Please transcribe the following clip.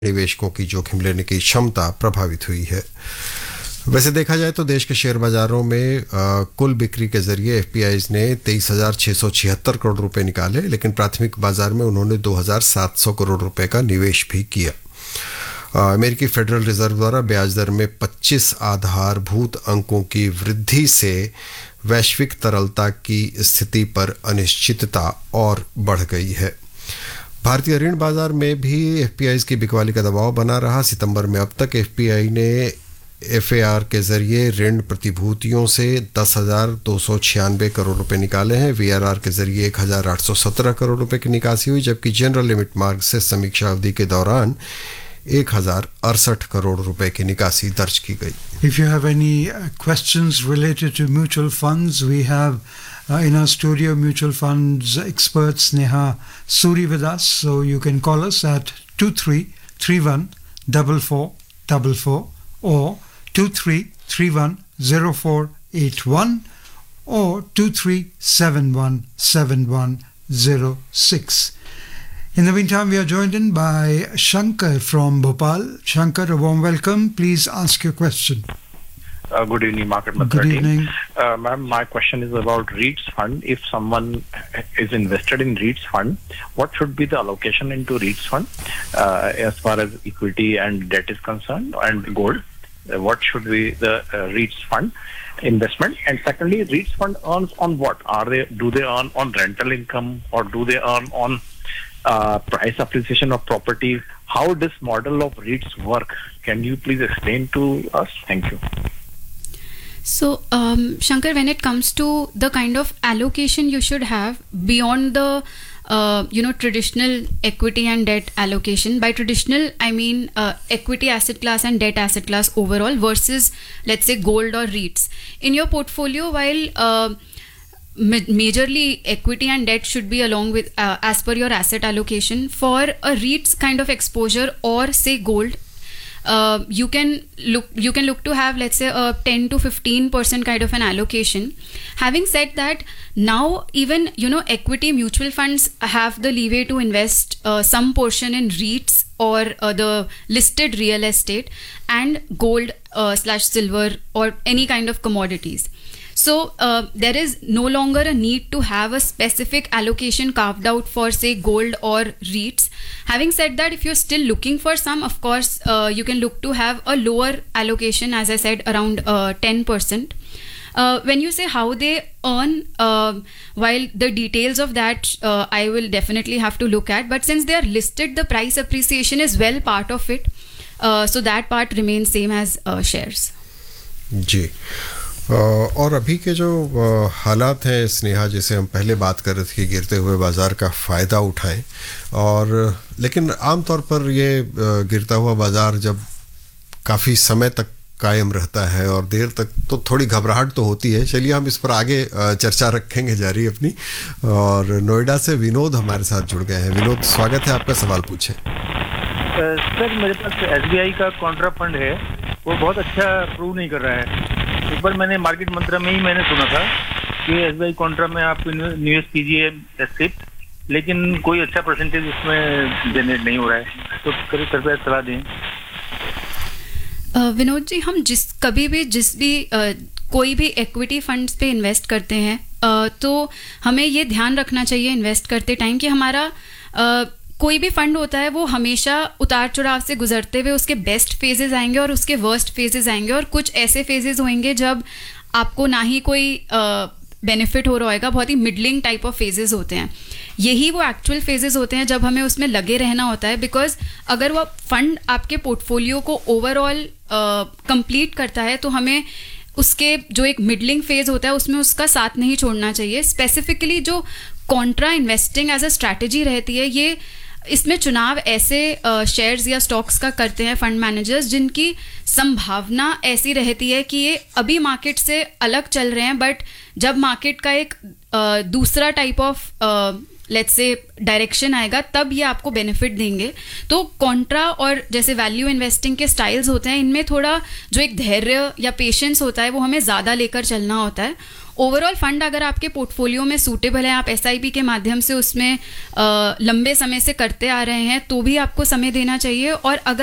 निवेशकों की जोखिम लेने की क्षमता प्रभावित हुई है। वैसे देखा जाए तो देश के शेयर बाजारों में कुल बिक्री के जरिए एफपीआईज ने 23,676 करोड़ रुपए निकाले, लेकिन प्राथमिक बाजार में उन्होंने 2,700 करोड़ रुपए का निवेश भी किया। अमेरिकी फेडरल रिजर्व द्वारा ब्याज दर में 25 आधारभूत अंकों की वृद्धि से वैश्विक तरलता की स्थिति पर अनिश्चितता और बढ़ गई है। भारतीय ऋण बाजार में भी एफपीआईज की बिकवाली का दबाव बना रहा। सितंबर में अब तक एफपीआई ने एफएआर के जरिए ऋण प्रतिभूतियों से 10,296 करोड़ रुपए निकाले हैं। वीआरआर के जरिए 1,817 करोड़ रुपए की निकासी हुई, जबकि जनरल लिमिट मार्ग से समीक्षा अवधि के दौरान 1,068 करोड़ रुपए की निकासी दर्ज की गई। If you have any questions related to mutual funds, we have in our studio mutual funds experts Neha Suri with us, so you can call us at 23314444 or 23310481 or 23717106. In the meantime, we are joined in by Shankar from Bhopal. Shankar, a warm welcome. Please ask your question. Good evening, Market Mantra Good evening. Ma'am, my question is about REITs fund. If someone is invested in REITs fund, what should be the allocation into REITs fund as far as equity and debt is concerned, and gold? What should be the REITs fund investment? And secondly, REITs fund earns on what? Do they earn on rental income, or do they earn on price appreciation of property? How this model of REITs work? Can you please explain to us? Thank you. So, Shankar, when it comes to the kind of allocation you should have beyond the traditional equity and debt allocation. By traditional, I mean equity asset class and debt asset class overall versus, let's say, gold or REITs. In your portfolio, while majorly equity and debt should be along with as per your asset allocation, for a REITs kind of exposure or say gold, you can look to have, let's say, a 10 to 15% kind of an allocation. Having said that, now even equity mutual funds have the leeway to invest some portion in REITs or the listed real estate and gold / silver or any kind of commodities. So there is no longer a need to have a specific allocation carved out for, say, gold or REITs. Having said that, if you're still looking for some, of course, you can look to have a lower allocation, as I said, around 10%. When you say how they earn, while the details of that I will definitely have to look at, but since they are listed, the price appreciation is well part of it. So that part remains same as shares. जी, और अभी के जो हालात हैं स्नेहा, जैसे हम पहले बात कर रहे थे कि गिरते हुए बाज़ार का फ़ायदा उठाएं, और लेकिन आमतौर पर ये गिरता हुआ बाज़ार जब काफ़ी समय तक कायम रहता है और देर तक, तो थोड़ी घबराहट तो होती है। चलिए हम इस पर आगे चर्चा रखेंगे जारी अपनी। और नोएडा से विनोद हमारे साथ जुड़ गए हैं। विनोद, स्वागत है, आपका सवाल पूछें। सर, मेरे पास एसबीआई का कॉन्ट्रा फंड है, वो बहुत अच्छा प्रूव नहीं कर रहा है। एक बार मैंने मार्केट मंत्रा में ही मैंने सुना था कि एसबीआई कॉन्ट्रा में आप निवेश कीजिए सिप, लेकिन कोई अच्छा परसेंटेज उसमें जनरेट नहीं हो रहा है, तो कृपया सलाह दें। विनोद जी, हम जिस भी कोई भी एक्विटी फंड्स पे इन्वेस्ट करते हैं, तो हमें ये ध्यान रखना चाहिए इन्वेस्ट करते टाइम कि हमारा कोई भी फंड होता है वो हमेशा उतार चढ़ाव से गुजरते हुए उसके बेस्ट फेजेस आएंगे और उसके वर्स्ट फेजेस आएंगे, और कुछ ऐसे फेजेस होंगे जब आपको ना ही कोई बेनिफिट हो रहा होगा। बहुत ही मिडलिंग टाइप ऑफ फेजेस होते हैं। यही वो एक्चुअल फेजेस होते हैं जब हमें उसमें लगे रहना होता है, बिकॉज अगर वो फंड आपके पोर्टफोलियो को ओवरऑल कंप्लीट करता है तो हमें उसके जो एक मिडलिंग फेज होता है उसमें उसका साथ नहीं छोड़ना चाहिए। स्पेसिफिकली जो Contra investing as a strategy रहती है, ये इसमें चुनाव ऐसे शेयर्स या स्टॉक्स का करते हैं फंड मैनेजर्स जिनकी संभावना ऐसी रहती है कि ये अभी मार्केट से अलग चल रहे हैं, बट जब मार्केट का एक दूसरा type of let's say direction आएगा तब ये आपको बेनिफिट देंगे। तो कॉन्ट्रा और जैसे वैल्यू इन्वेस्टिंग के स्टाइल्स होते हैं, इनमें थोड़ा जो एक धैर्य या पेशेंस होता है वो हमें ज़्यादा लेकर चलना होता है। ओवरऑल फंड अगर आपके पोर्टफोलियो में सूटेबल है, आप SIP के माध्यम से उसमें लंबे समय से करते आ रहे हैं, तो भी आपको समय देना चाहिए। और अगर